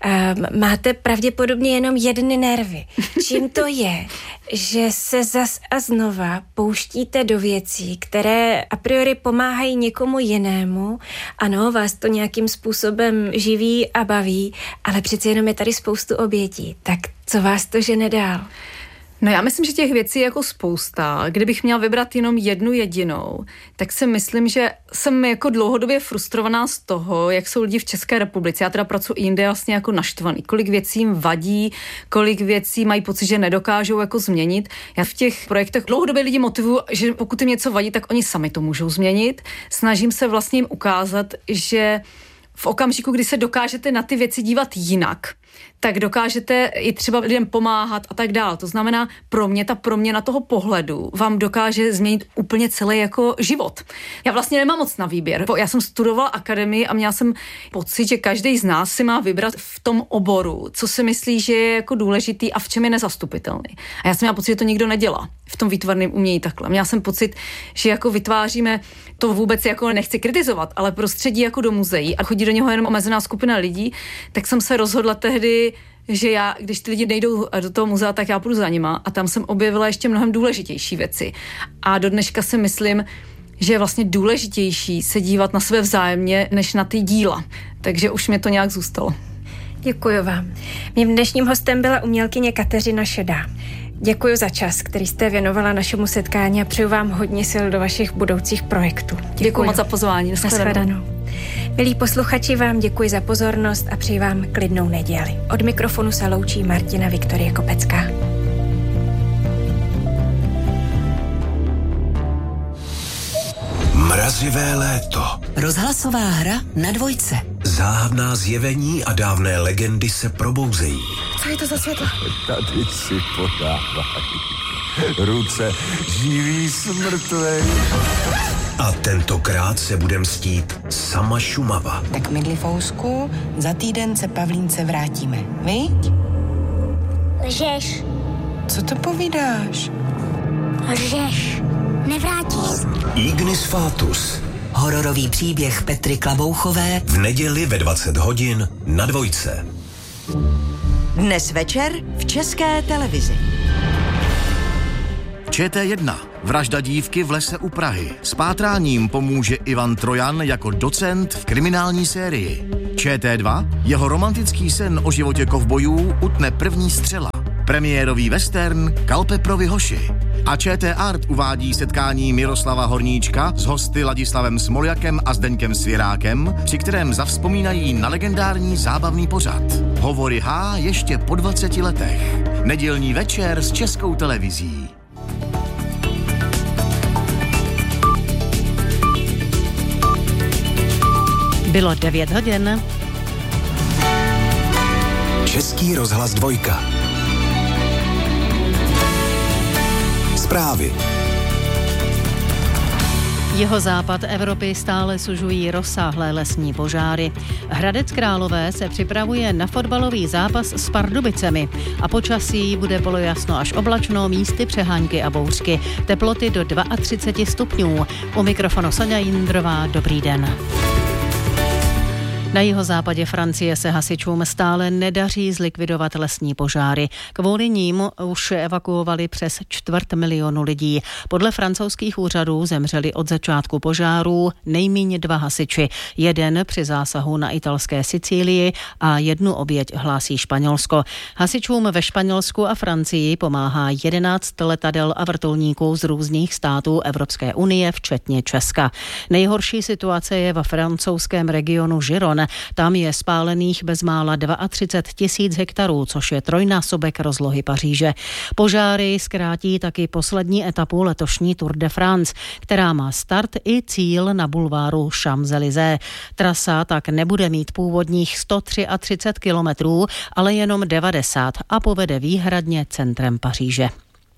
Máte pravděpodobně jenom jedny nervy. Čím to je, že se zas a znova pouštíte do věcí, které a priori pomáhají někomu jinému? Ano, vás to nějakým způsobem živí a baví, ale přeci jenom je tady spoustu obětí. Tak co vás to žene dál?
No já myslím, že těch věcí je jako spousta. Kdybych měla vybrat jenom jednu jedinou, tak si myslím, že jsem jako dlouhodobě frustrovaná z toho, jak jsou lidi v České republice. Já teda pracuji i jinde vlastně jako naštvaný. Kolik věcí jim vadí, kolik věcí mají pocit, že nedokážou jako změnit. Já v těch projektech dlouhodobě lidi motivuju, že pokud jim něco vadí, tak oni sami to můžou změnit. Snažím se vlastně jim ukázat, že v okamžiku, kdy se dokážete na ty věci dívat jinak, tak dokážete i třeba lidem pomáhat a tak dál. To znamená, pro mě ta proměna toho pohledu vám dokáže změnit úplně celý jako život. Já vlastně nemám moc na výběr. Já jsem studovala akademii a měla jsem pocit, že každý z nás si má vybrat v tom oboru, co si myslí, že je jako důležitý a v čem je nezastupitelný. A já jsem měla pocit, že to nikdo nedělá v tom výtvarném umění takhle. Měla jsem pocit, že jako vytváříme, to vůbec jako nechci kritizovat, ale prostředí jako do muzeí a chodí do něho jenom omezená skupina lidí, tak jsem se rozhodla tehdy, že já, když ty lidi nejdou do toho muzea, tak já půjdu za nima a tam jsem objevila ještě mnohem důležitější věci. A do dneška si myslím, že je vlastně důležitější se dívat na sebe vzájemně, než na ty díla. Takže už mě to nějak zůstalo.
Děkuji vám. Mým dnešním hostem byla umělkyně Kateřina Šedá. Děkuji za čas, který jste věnovala našemu setkání a přeju vám hodně sil do vašich budoucích projektů. Děkuji,
děkuji moc za pozvání.
Nashledanou. Milí posluchači, vám děkuji za pozornost a přeji vám klidnou neděli. Od mikrofonu se loučí Martina Viktorie Kopecká.
Mrazivé léto.
Rozhlasová hra na dvojce.
Záhadná zjevení a dávné legendy se probouzejí.
Co je to za světlo?
Tady si podávají ruce živý smrtvej.
A tentokrát se bude mstít sama Šumava.
Tak Midlifousku, za týden se Pavlínce vrátíme, viď? Lžeš.
Co to povídáš?
Lžeš. Nevrátíš se.
Ignis Fatuus.
Hororový příběh Petry Klabouchové
V neděli ve dvacet hodin na Dvojce.
Dnes večer v České televizi.
Č T jedna. Vražda dívky v lese u Prahy. S pátráním pomůže Ivan Trojan jako docent v kriminální sérii. Č T dva. Jeho romantický sen o životě kovbojů utne první střela. Premiérový western Kalpeprovi hoši. A Č T Art uvádí setkání Miroslava Horníčka s hosty Ladislavem Smoljakem a Zdeňkem Svěrákem, při kterém zavzpomínají na legendární zábavný pořad. Hovory H ještě po dvaceti letech. Nedělní večer s Českou televizí.
Bylo devět hodin.
Český rozhlas dvojka. Zprávy.
Jihozápad Evropy stále sužují rozsáhlé lesní požáry. Hradec Králové se připravuje na fotbalový zápas s Pardubicemi a počasí bude polojasno až oblačno, místy přehánky a bouřky. Teploty do třicet dva stupňů. U mikrofonu Sonja Jindrová, dobrý den. Na jihozápadě Francie se hasičům stále nedaří zlikvidovat lesní požáry. Kvůli ním už evakuovali přes čtvrt milionu lidí. Podle francouzských úřadů zemřeli od začátku požárů nejméně dva hasiči. Jeden při zásahu na italské Sicílii a jednu oběť hlásí Španělsko. Hasičům ve Španělsku a Francii pomáhá jedenáct letadel a vrtulníků z různých států Evropské unie, včetně Česka. Nejhorší situace je ve francouzském regionu Giron. Tam je spálených bezmála třicet dva tisíc hektarů, což je trojnásobek rozlohy Paříže. Požáry zkrátí taky poslední etapu letošní Tour de France, která má start i cíl na bulváru Champs-Élysées. Trasa tak nebude mít původních sto třicet tři kilometrů, ale jenom devadesát a povede výhradně centrem Paříže.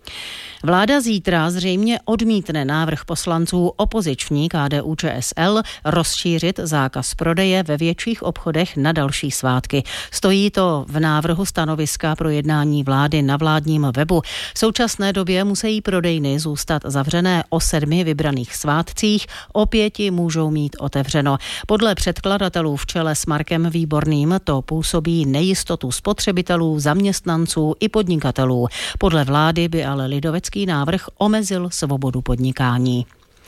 Vláda zítra zřejmě odmítne návrh poslanců opoziční K D U Č S L rozšířit zákaz prodeje ve větších obchodech na další svátky. Stojí to v návrhu stanoviska pro jednání vlády na vládním webu. V současné době musí prodejny zůstat zavřené o sedmi vybraných svátcích, o pěti můžou mít otevřeno. Podle předkladatelů v čele s Markem Výborným to působí nejistotu spotřebitelů, zaměstnanců i podnikatelů. Podle vlády by ale lidovec návrh omezil svobodu podnikání.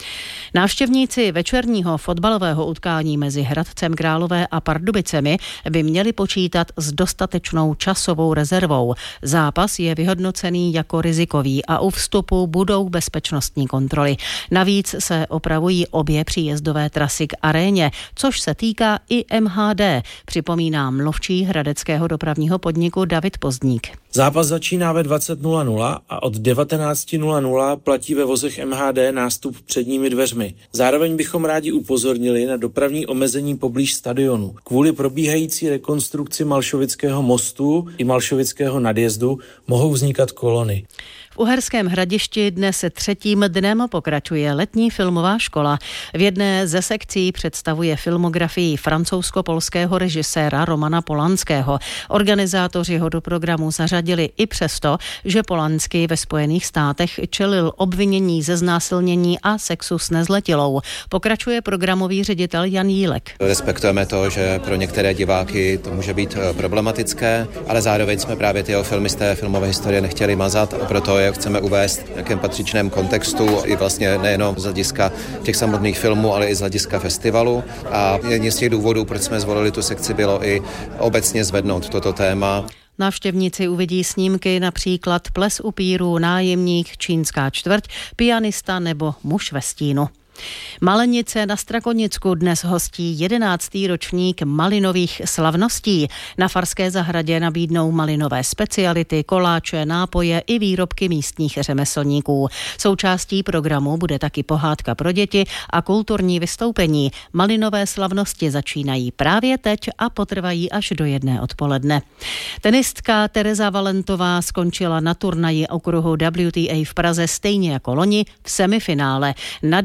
Návštěvníci večerního fotbalového utkání mezi Hradcem Králové a Pardubicemi by měli počítat s dostatečnou časovou rezervou. Zápas je vyhodnocený jako rizikový a u vstupu budou bezpečnostní kontroly. Navíc se opravují obě příjezdové trasy k aréně, což se týká i M H D, připomíná mluvčí hradeckého dopravního podniku David Pozdník.
Zápas začíná ve dvacet nula nula a od devatenáct nula nula platí ve vozech M H D nástup předními dveřmi. Zároveň bychom rádi upozornili na dopravní omezení poblíž stadionu. Kvůli probíhající rekonstrukci Malšovického mostu i Malšovického nadjezdu mohou vznikat kolony.
V Uherském Hradišti dnes se třetím dnem pokračuje letní filmová škola. V jedné ze sekcí představuje filmografii francouzsko-polského režiséra Romana Polanského. Organizátoři ho do programu zařadili i přesto, že Polanský ve Spojených státech čelil obvinění ze znásilnění a sexu s nezletilou. Pokračuje programový ředitel Jan Jílek.
Respektujeme to, že pro některé diváky to může být problematické, ale zároveň jsme právě ty filmy z té filmové historie nechtěli mazat, a proto je chceme uvést v nějakém patřičném kontextu i vlastně nejenom z hlediska těch samotných filmů, ale i z hlediska festivalu. A jedním z těch důvodů, proč jsme zvolili tu sekci, bylo i obecně zvednout toto téma.
Návštěvníci uvidí snímky například Ples upírů, Nájemník, Čínská čtvrť, Pianista nebo Muž ve stínu. Malenice na Strakonicku dnes hostí jedenáctý ročník malinových slavností. Na Farské zahradě nabídnou malinové speciality, koláče, nápoje i výrobky místních řemeslníků. Součástí programu bude taky pohádka pro děti a kulturní vystoupení. Malinové slavnosti začínají právě teď a potrvají až do jedné odpoledne. Tenistka Tereza Valentová skončila na turnaji okruhu W T A v Praze stejně jako loni v semifinále. Nad její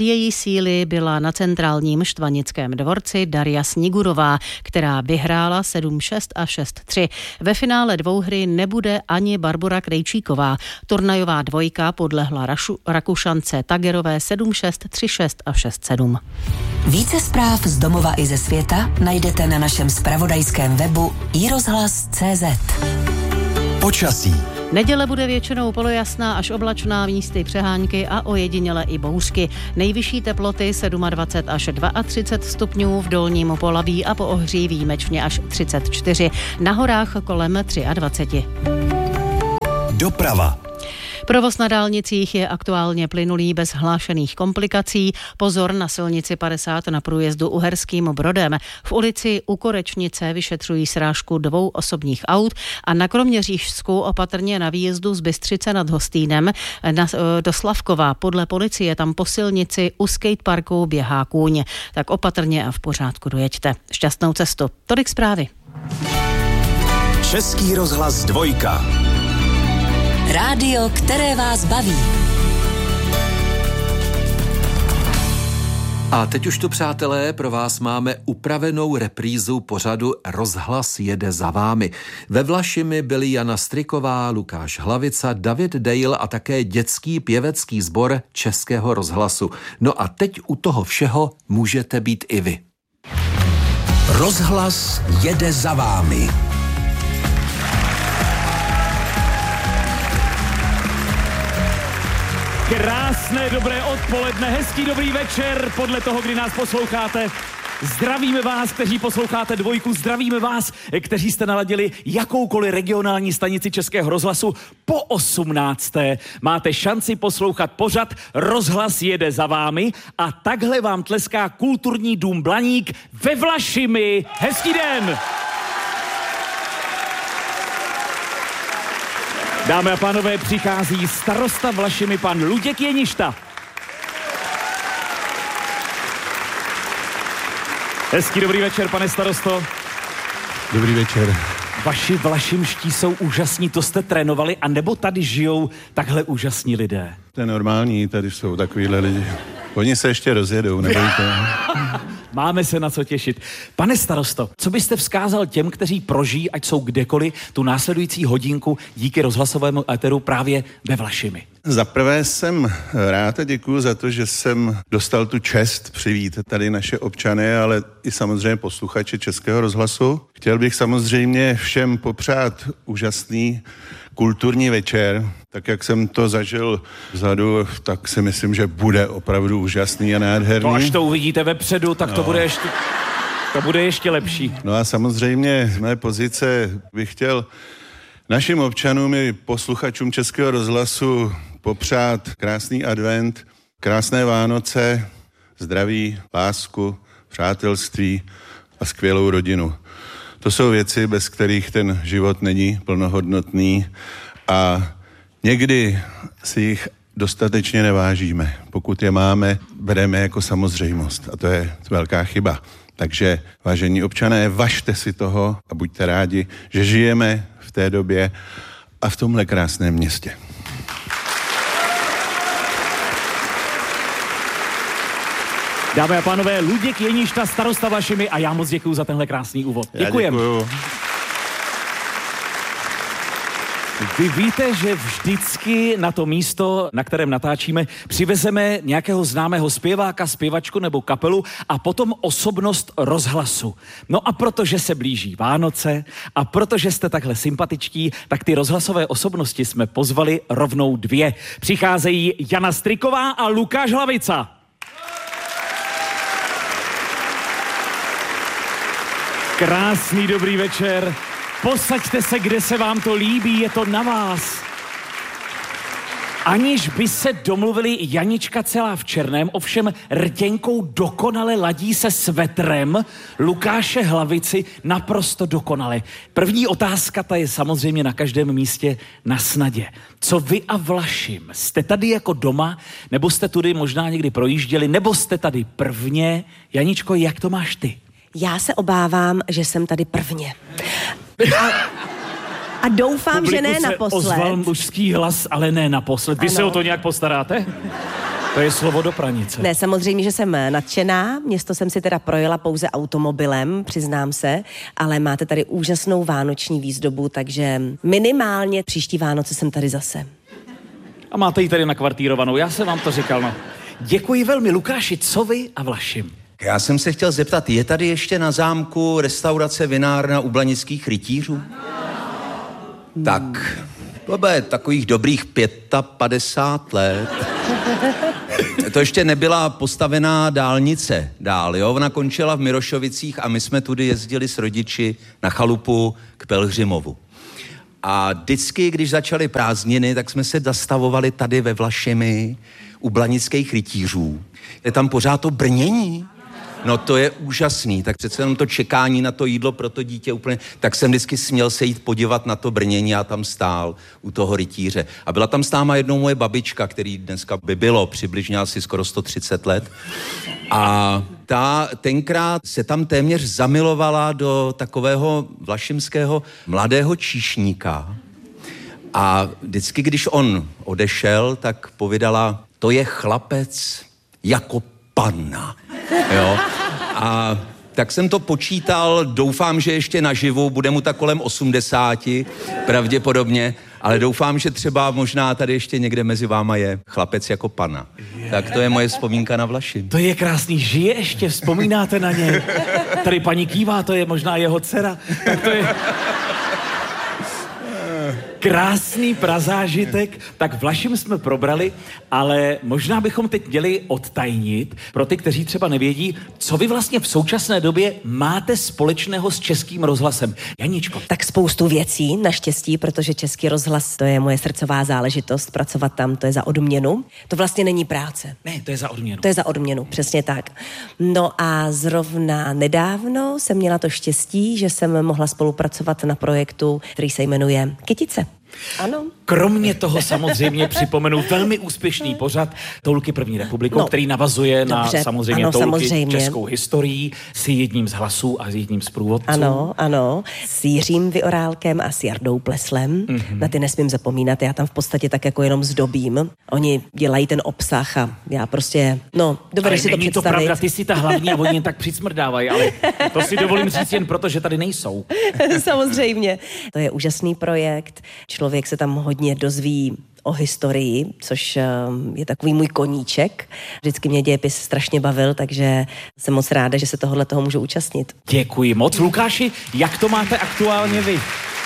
síly byla na centrálním Štvanickém dvorci Darja Snigurová, která vyhrála sedm šest a šest tři. Ve finále dvouhry nebude ani Barbora Krejčíková. Turnajová dvojka podlehla Rašu, Rakušance Tagerové sedm šest, tři šest a šest sedm.
Více zpráv z domova i ze světa najdete na našem zpravodajském webu i rozhlas tečka cé zet.
Počasí.
Neděle bude většinou polojasná až oblačná, místy přehánky a ojediněle i bouřky. Nejvyšší teploty dvacet sedm až třicet dva stupňů, v dolním Polabí a po Ohří výjimečně až třicet čtyři. Na horách kolem dvacet tři.
Doprava.
Provoz na dálnicích je aktuálně plynulý bez hlášených komplikací. Pozor na silnici padesát na průjezdu Uherským Brodem. V ulici U Korečnice vyšetřují srážku dvou osobních aut a na Kroměřížsku opatrně na výjezdu z Bystřice nad Hostýnem na, do Slavkova. Podle policie tam po silnici u skateparku běhá kůň. Tak opatrně a v pořádku dojeďte. Šťastnou cestu. Tolik zprávy.
Český rozhlas dvojka.
Rádio, které vás baví.
A teď už tu, přátelé, pro vás máme upravenou reprízu pořadu Rozhlas jede za vámi. Ve Vlašimi byli Jana Striková, Lukáš Hlavica, David Dale a také dětský pěvecký sbor Českého rozhlasu. No a teď u toho všeho můžete být i vy.
Rozhlas jede za vámi.
Krásné dobré odpoledne, hezký dobrý večer, podle toho, kdy nás posloucháte. Zdravíme vás, kteří posloucháte dvojku, zdravíme vás, kteří jste naladili jakoukoliv regionální stanici Českého rozhlasu po osmnácté. Máte šanci poslouchat pořad Rozhlas jede za vámi a takhle vám tleská kulturní dům Blaník ve Vlašimi. Hezký den! Dámy a pánové, přichází starosta Vlašimi pan Luděk Jeništa. Hezký dobrý večer, pane starosto.
Dobrý večer.
Vaši vlašimští jsou úžasní, to jste trénovali, anebo tady žijou takhle úžasní lidé?
To je normální, tady jsou takovýhle lidi. Oni se ještě rozjedou, nebojte.
Máme se na co těšit. Pane starosto, co byste vzkázal těm, kteří prožijí, ať jsou kdekoliv, tu následující hodinku díky rozhlasovému éteru právě ve Vlašimi?
Za prvé jsem rád a děkuju za to, že jsem dostal tu čest přivítat tady naše občany, ale i samozřejmě posluchače Českého rozhlasu. Chtěl bych samozřejmě všem popřát úžasný kulturní večer. Tak jak jsem to zažil vzadu, tak si myslím, že bude opravdu úžasný a nádherný.
To až to uvidíte vepředu, tak no. to bude ještě... To bude ještě lepší.
No a samozřejmě z mé pozice bych chtěl našim občanům i posluchačům Českého rozhlasu popřát krásný advent, krásné Vánoce, zdraví, lásku, přátelství a skvělou rodinu. To jsou věci, bez kterých ten život není plnohodnotný a někdy si jich dostatečně nevážíme. Pokud je máme, bereme jako samozřejmost a to je velká chyba. Takže, vážení občané, važte si toho a buďte rádi, že žijeme v té době a v tomhle krásném městě.
Dámy a pánové, Luděk Jeništa, starosta Vlašimi a já moc děkuju za tenhle krásný úvod. Děkujem.
Děkuju.
Vy víte, že vždycky na to místo, na kterém natáčíme, přivezeme nějakého známého zpěváka, zpěvačku nebo kapelu a potom osobnost rozhlasu. No a protože se blíží Vánoce a protože jste takhle sympatičtí, tak ty rozhlasové osobnosti jsme pozvali rovnou dvě. Přicházejí Jana Striková a Lukáš Hlavica. Krásný dobrý večer. Posaďte se, kde se vám to líbí, je to na vás. Aniž by se domluvili, Janička celá v černém, ovšem rtěnkou dokonale ladí se svetrem Lukáše Hlavici naprosto dokonale. První otázka, ta je samozřejmě na každém místě na snadě. Co vy a Vlašim? Jste tady jako doma, nebo jste tudy možná někdy projížděli, nebo jste tady prvně? Janičko, jak to máš ty?
Já se obávám, že jsem tady prvně. A, a doufám,
Publiku
že ne
se
naposled.
Ozval mužský hlas, ale ne naposled. Vy ano. se o to nějak postaráte? To je slovo do pranice.
Ne, samozřejmě, že jsem nadšená. Město jsem si teda projela pouze automobilem, přiznám se, ale máte tady úžasnou vánoční výzdobu, takže minimálně příští Vánoce jsem tady zase.
A máte ji tady nakvartírovanou, já jsem vám to říkal, no. Děkuji velmi, Lukáši, co vy a Vlašim?
Já jsem se chtěl zeptat, je tady ještě na zámku restaurace vinárna u Blanických rytířů? Hmm. Tak, to bude takových dobrých padesát pět let. To ještě nebyla postavená dálnice dál, jo? Ona končila v Mirošovicích a my jsme tudy jezdili s rodiči na chalupu k Pelhřimovu. A vždycky, když začaly prázdniny, tak jsme se zastavovali tady ve Vlašimi u Blanických rytířů. Je tam pořád to brnění. No to je úžasný, tak přece jenom to čekání na to jídlo pro to dítě úplně, tak jsem vždycky směl se jít podívat na to brnění a tam stál u toho rytíře. A byla tam s náma jednou moje babička, který dneska by bylo přibližně asi skoro sto třicet let. A ta tenkrát se tam téměř zamilovala do takového vlašimského mladého číšníka. A vždycky, když on odešel, tak povídala, to je chlapec jako panna. Jo. A tak jsem to počítal, doufám, že ještě naživu, bude mu tak kolem osmdesáti, pravděpodobně, ale doufám, že třeba možná tady ještě někde mezi váma je chlapec jako pana. Yeah. Tak to je moje vzpomínka na Vlašim.
To je krásný, žije ještě, vzpomínáte na něj. Tady paní kývá, to je možná jeho dcera. Tak to je... Krásný prazážitek, tak Vlašim jsme probrali, ale možná bychom teď měli odtajnit pro ty, kteří třeba nevědí, co vy vlastně v současné době máte společného s Českým rozhlasem. Janičko.
Tak spoustu věcí, naštěstí, protože Český rozhlas, to je moje srdcová záležitost, pracovat tam, to je za odměnu. To vlastně není práce.
Ne, to je za odměnu.
To je za odměnu, přesně tak. No a zrovna nedávno jsem měla to štěstí, že jsem mohla spolupracovat na projektu, který se jmenuje Kytice. Ano.
Kromě toho samozřejmě připomenu velmi úspěšný pořad Toulky první republikou, no, který navazuje dobře, na samozřejmě ano, Toulky samozřejmě. Českou historií s jedním z hlasů a s jedním z průvodců.
Ano, ano. S Jiřím Vyorálkem a s Jardou Pleslem. Mm-hmm. Na ty nesmím zapomínat, já tam v podstatě tak jako jenom zdobím. Oni dělají ten obsah a já prostě, no, dovedeš si to představit.
Ale není to pravda, ty si ta hlavní a oni tak přicmrdávají, ale to si dovolím říct jen proto, že tady nejsou.
Samozřejmě. To je úžasný projekt. Člověk se tam hodně dozví o historii, což je takový můj koníček. Vždycky mě dějepis strašně bavil, takže jsem moc ráda, že se tohohle toho můžu účastnit.
Děkuji moc. Lukáši, jak to máte aktuálně vy?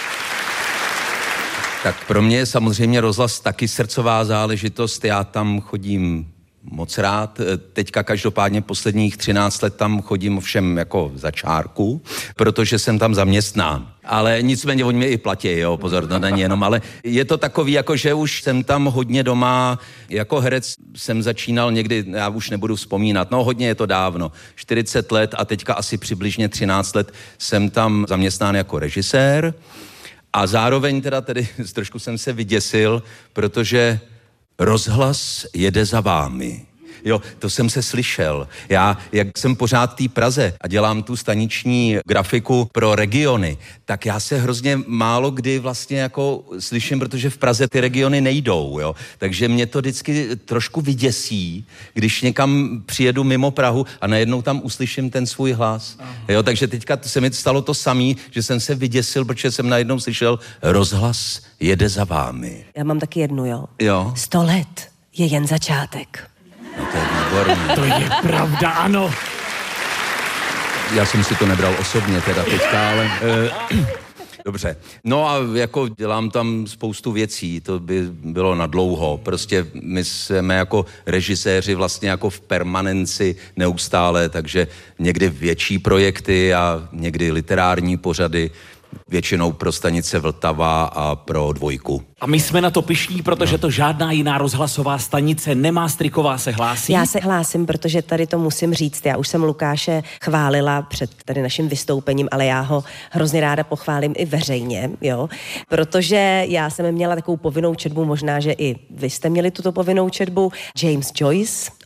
Tak pro mě je samozřejmě rozhlas taky srdcová záležitost. Já tam chodím moc rád. Teďka každopádně posledních třináct let tam chodím ovšem jako za čárku, protože jsem tam zaměstnán. Ale nicméně oni mě i platí, jo, pozor, to není jenom, ale je to takový, jako že už jsem tam hodně doma, jako herec jsem začínal někdy, já už nebudu vzpomínat, no hodně je to dávno, čtyřicet let a teďka asi přibližně třináct let jsem tam zaměstnán jako režisér a zároveň teda tedy trošku jsem se vyděsil, protože rozhlas jede za vámi. Jo, to jsem se slyšel. Já, jak jsem pořád v té Praze a dělám tu staniční grafiku pro regiony, tak já se hrozně málo kdy vlastně jako slyším, protože v Praze ty regiony nejdou, jo. Takže mě to vždycky trošku vyděsí, když někam přijedu mimo Prahu a najednou tam uslyším ten svůj hlas. Jo, takže teďka se mi stalo to samý, že jsem se vyděsil, protože jsem najednou slyšel rozhlas jede za vámi.
Já mám taky jednu, jo.
Jo.
Sto let je jen začátek.
No to je výborný.
To je pravda, ano.
Já jsem si to nebral osobně teda teďka, ale... Uh, dobře. No a jako dělám tam spoustu věcí, to by bylo na dlouho. Prostě my jsme jako režiséři vlastně jako v permanenci neustále, takže někdy větší projekty a někdy literární pořady, většinou pro stanice Vltava a pro Dvojku.
A my jsme na to pyšní, protože no. to žádná jiná rozhlasová stanice nemá. Striková se hlásí.
Já se hlásím, protože tady to musím říct. Já už jsem Lukáše chválila před tady naším vystoupením, ale já ho hrozně ráda pochválím i veřejně, jo. Protože já jsem měla takovou povinnou četbu, možná, že i vy jste měli tuto povinnou četbu, James Joyce,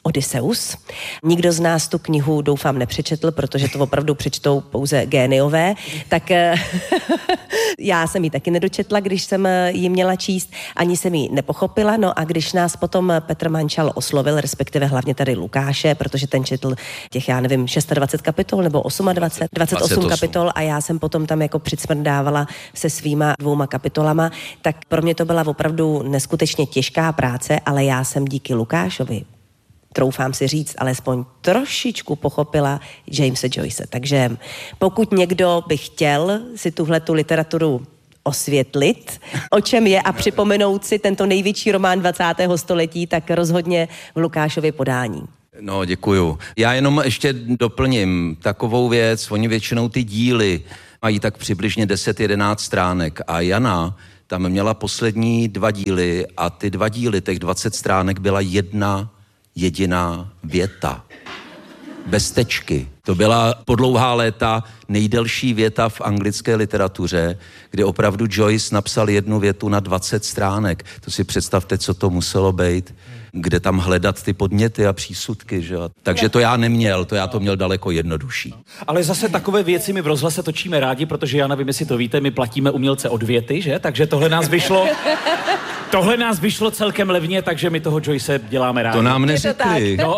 Odysseus. Nikdo z nás tu knihu doufám nepřečetl, protože to opravdu přečtou pouze géniové, tak já jsem ji taky nedočetla, když jsem ji měla číst, ani jsem ji nepochopila, no a když nás potom Petr Mančal oslovil, respektive hlavně tady Lukáše, protože ten četl těch, já nevím, dvacet šest kapitol nebo dvacet osm, dvacet osm, dvacet osm kapitol a já jsem potom tam jako přicmrdávala se svýma dvouma kapitolama, tak pro mě to byla opravdu neskutečně těžká práce, ale já jsem díky Lukášovi, troufám si říct, alespoň trošičku pochopila Jamese Joyce. Takže pokud někdo by chtěl si tuhletu literaturu osvětlit, o čem je a připomenout si tento největší román dvacátého století, tak rozhodně v Lukášově podání.
No, děkuju. Já jenom ještě doplním takovou věc. Oni většinou ty díly mají tak přibližně deset jedenáct stránek a Jana tam měla poslední dva díly a ty dva díly, těch dvacet stránek byla jedna jediná věta. Bez tečky. To byla po dlouhá léta nejdelší věta v anglické literatuře, kde opravdu Joyce napsal jednu větu na dvacet stránek. To si představte, co to muselo být, kde tam hledat ty podněty a přísudky, že? Takže to já neměl, to já to měl daleko jednodušší.
Ale zase takové věci my v rozhlase točíme rádi, protože já nevím, jestli to víte, my platíme umělce od věty, že? Takže tohle nás vyšlo... Tohle nás vyšlo celkem levně, takže my toho Joyce děláme rádi.
To nám neřekli.
No.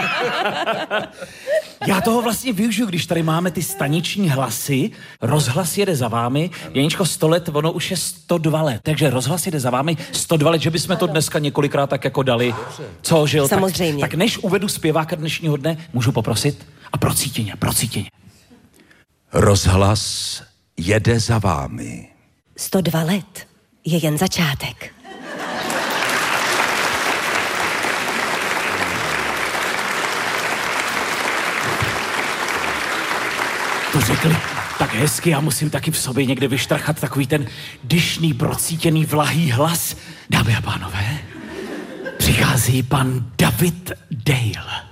Já toho vlastně využiju, když tady máme ty staniční hlasy. Rozhlas jede za vámi. Janičko, sto let, ono už je sto dva let. Takže rozhlas jede za vámi sto dva let, že bychom to dneska několikrát tak jako dali. Co, žil?
Samozřejmě.
Tak, tak než uvedu zpěváka dnešního dne, můžu poprosit? A procítěně, procítěně.
Rozhlas jede za vámi.
sto dva let je jen začátek.
To řekli tak hezky, já musím taky v sobě někde vyštrachat takový ten dyšný, procítěný, vlahý hlas. Dámy a pánové, přichází pan David Dale.